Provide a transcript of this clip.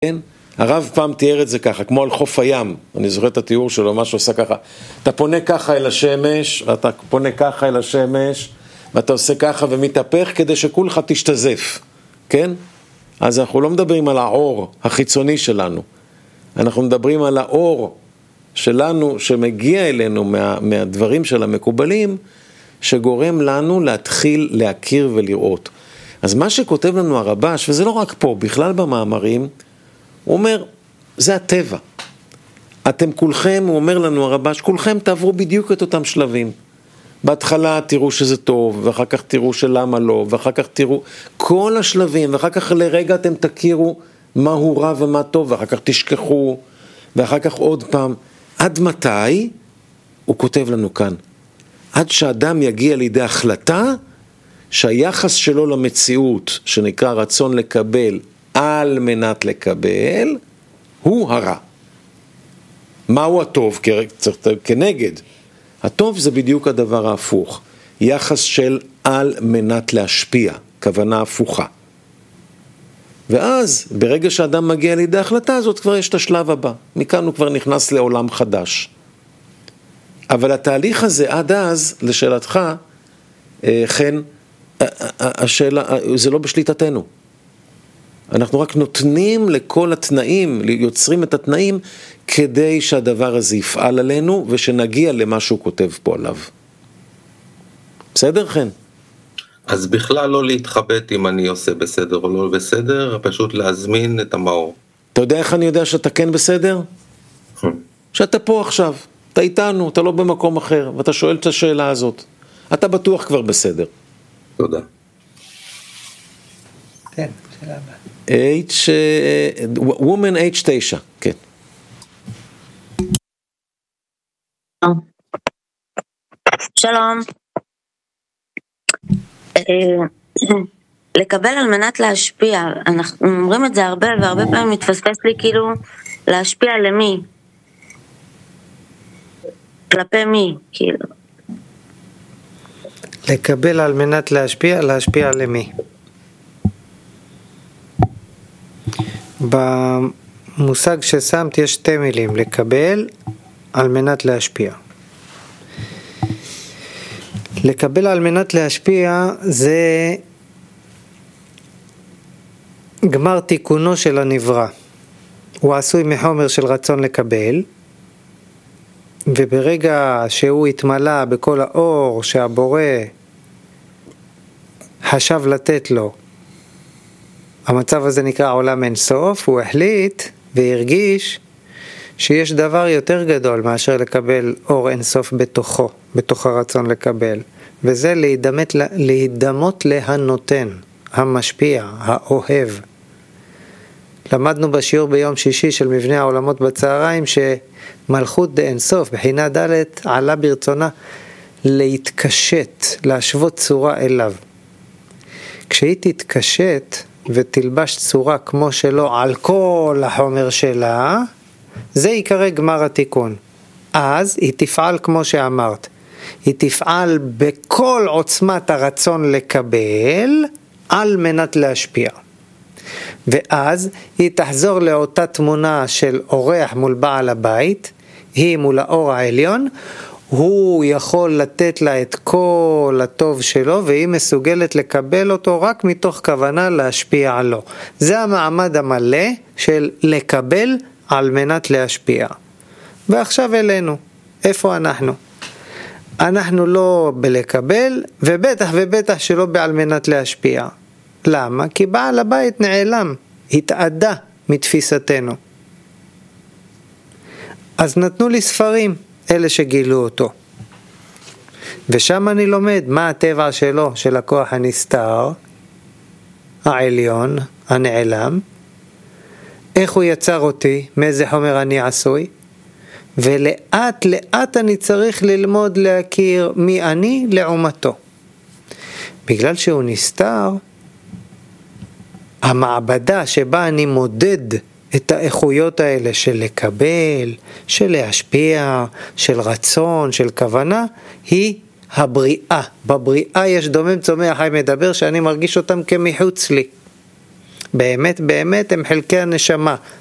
כן? הרב פעם תיאר את זה ככה, כמו על חוף הים, אני זוכר את התיאור שלו, מה שעושה ככה, אתה פונה ככה אל השמש, ואתה פונה ככה אל השמש, ואתה עושה ככה ומתהפך כדי שכולך תשתזף, כן? אז אנחנו לא מדברים על האור החיצוני שלנו, אנחנו מדברים על האור שלנו שמגיע אלינו מהדברים של המקובלים, שגורם לנו להתחיל להכיר ולראות. אז מה שכותב לנו הרבש, וזה לא רק פה, בכלל במאמרים, הוא אומר, זה הטבע. אתם כולכם, הוא אומר לנו הרבש, כולכם תעברו בדיוק את אותם שלבים. בהתחלה תראו שזה טוב, ואחר כך תראו שלמה לא, ואחר כך תראו כל השלבים, ואחר כך לרגע אתם תכירו מה הוא רע ומה טוב, ואחר כך תשכחו, ואחר כך עוד פעם. עד מתי? הוא כותב לנו כאן. עד שאדם יגיע לידי החלטה, שהיחס שלו למציאות, שנקרא רצון לקבל, על מנת לקבל, הוא הרע. מהו הטוב? כנגד. הטוב זה בדיוק הדבר ההפוך. יחס של על מנת להשפיע, כוונה הפוכה. ואז, ברגע שאדם מגיע לידי ההחלטה הזאת, כבר יש את השלב הבא. מכאן הוא כבר נכנס לעולם חדש. אבל התהליך הזה עד אז, לשאלתך, כן, השאלה, זה לא בשליטתנו. אנחנו רק נותנים לכל התנאים, יוצרים את התנאים, כדי שהדבר הזה יפעל עלינו, ושנגיע למה שהוא כותב פה עליו. בסדר, כן? אז בכלל לא להתחבט אם אני עושה בסדר או לא בסדר, פשוט להזמין את המאור. אתה יודע איך אני יודע שאתה כן בסדר? שאתה פה עכשיו, אתה איתנו, אתה לא במקום אחר, ואתה שואל את השאלה הזאת. אתה בטוח כבר בסדר. תודה. כן, שאלה הבאה. Woman H9, כן. שלום. לקבל על מנת להשפיע, אנחנו אומרים את זה הרבה, והרבה פעמים מתפספס לי כאילו להשפיע למי? כלפי מי, כאילו. לקבל על מנת להשפיע, להשפיע למי? במושג ששמת יש שתי מילים, לקבל על מנת להשפיע. לקבל על מנת להשפיע זה גמר תיקונו של הנברא. הוא עשוי מחומר של רצון לקבל, וברגע שהוא התמלא בכל האור שהבורא חשב לתת לו, המצב הזה נקרא עולם אין סוף, הוא החליט והרגיש שיש דבר יותר גדול מאשר לקבל אור אין סוף בתוכו, בתוך הרצון לקבל, וזה להידמות להנותן, המשפיע, האוהב. למדנו בשיעור ביום שישי של מבנה העולמות בצהריים שמלכות דה אין סוף, בחינה ד' עלה ברצונה להתקשט, להשוות צורה אליו. כשהיא תתקשט ותלבש צורה כמו שלו על כל החומר שלה, זה יקרא גמר התיקון. אז היא תפעל כמו שאמרת, היא תפעל בכל עוצמת הרצון לקבל על מנת להשפיע. ואז היא תחזור לאותה תמונה של אורח מול בעל הבית, היא מול האור העליון, הוא יכול לתת לה את כל הטוב שלו, והיא מסוגלת לקבל אותו רק מתוך כוונה להשפיע עלו. זה המעמד המלא של לקבל על מנת להשפיע. ועכשיו אלינו, איפה אנחנו? אנחנו לא בלקבל, ובטח שלא בעל מנת להשפיע. למה? כי בעל הבית נעלם, התעדה מתפיסתנו. אז נתנו לי ספרים, אלה שגילו אותו. ושם אני לומד מה הטבע שלו, של הכוח הנסתר, העליון, הנעלם, איך הוא יצר אותי, מאיזה חומר אני עשוי, ולאט לאט אני צריך ללמוד להכיר מי אני לעומתו. בגלל שהוא נסתר, המעבדה שבה אני מודד את האיכויות האלה של לקבל, של להשפיע, של רצון, של כוונה, היא הבריאה. בבריאה יש דומם צומח חי מדבר שאני מרגיש אותם כמחוץ לי. באמת באמת הם חלקי הנשמה,